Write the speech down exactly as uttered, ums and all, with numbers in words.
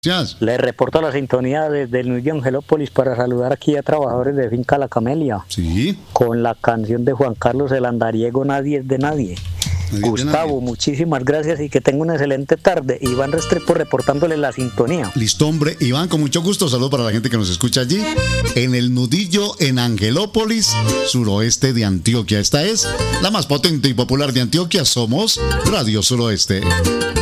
Gracias. Le reporto la sintonía desde el New de Angelópolis para saludar aquí a trabajadores de Finca La Camelia. Sí. Con la canción de Juan Carlos el Andariego, Nadie es de Nadie. Nadie Gustavo, nadie. Muchísimas gracias y que tenga una excelente tarde. Iván Restrepo reportándole la sintonía. Listo, hombre. Iván, con mucho gusto. Saludos para la gente que nos escucha allí, en el Nudillo, en Angelópolis, suroeste de Antioquia. Esta es la más potente y popular de Antioquia. Somos Radio Suroeste.